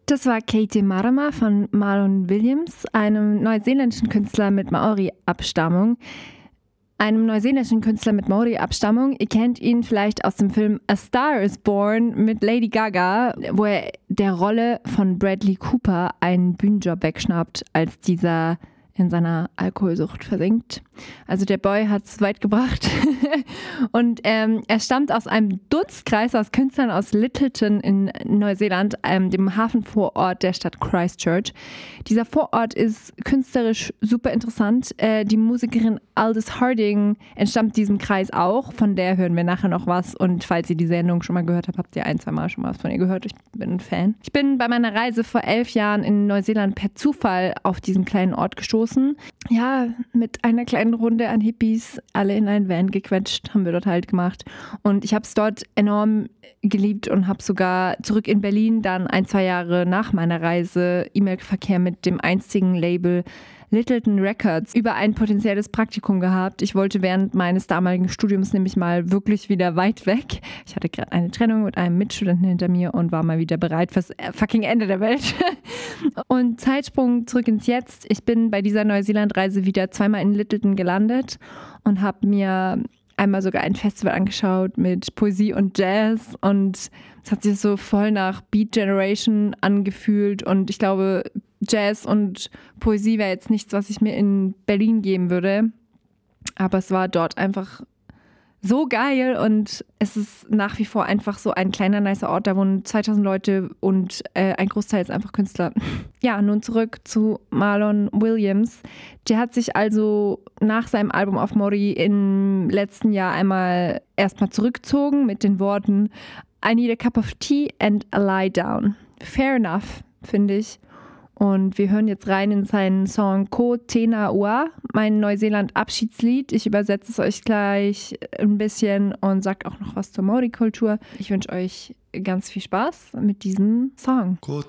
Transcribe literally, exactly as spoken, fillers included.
Das war Katie Marama von Marlon Williams, einem neuseeländischen Künstler mit Maori-Abstammung. Einem neuseeländischen Künstler mit Maori-Abstammung. Ihr kennt ihn vielleicht aus dem Film A Star is Born mit Lady Gaga, wo er der Rolle von Bradley Cooper einen Bühnenjob wegschnappt, als dieser in seiner Alkoholsucht versinkt. Also der Boy hat es weit gebracht. Und ähm, er stammt aus einem Dunstkreis aus Künstlern aus Lyttelton in Neuseeland, ähm, dem Hafenvorort der Stadt Christchurch. Dieser Vorort ist künstlerisch super interessant. Äh, die Musikerin Aldous Harding entstammt diesem Kreis auch. Von der hören wir nachher noch was. Und falls ihr die Sendung schon mal gehört habt, habt ihr ein, zwei Mal schon mal was von ihr gehört. Ich bin ein Fan. Ich bin bei meiner Reise vor elf Jahren in Neuseeland per Zufall auf diesen kleinen Ort gestoßen. Ja, mit einer kleinen Runde an Hippies, alle in einen Van gequetscht, haben wir dort halt gemacht. Und ich habe es dort enorm geliebt und habe sogar zurück in Berlin dann ein, zwei Jahre nach meiner Reise E-Mail-Verkehr mit dem einzigen Label Lyttelton Records über ein potenzielles Praktikum gehabt. Ich wollte während meines damaligen Studiums nämlich mal wirklich wieder weit weg. Ich hatte gerade eine Trennung mit einem Mitstudenten hinter mir und war mal wieder bereit fürs fucking Ende der Welt. Und Zeitsprung zurück ins Jetzt. Ich bin bei dieser Neuseeland-Reise wieder zweimal in Lyttelton gelandet und habe mir einmal sogar ein Festival angeschaut mit Poesie und Jazz und es hat sich so voll nach Beat Generation angefühlt und ich glaube, Jazz und Poesie wäre jetzt nichts, was ich mir in Berlin geben würde, aber es war dort einfach so geil und es ist nach wie vor einfach so ein kleiner, nicer Ort, da wohnen zweitausend Leute und äh, ein Großteil ist einfach Künstler. Ja, nun zurück zu Marlon Williams. Der hat sich also nach seinem Album auf Maori im letzten Jahr einmal erstmal zurückgezogen mit den Worten I need a cup of tea and a lie down. Fair enough, finde ich. Und wir hören jetzt rein in seinen Song Ko Tena Ua, mein Neuseeland-Abschiedslied. Ich übersetze es euch gleich ein bisschen und sage auch noch was zur Maori-Kultur. Ich wünsche euch ganz viel Spaß mit diesem Song.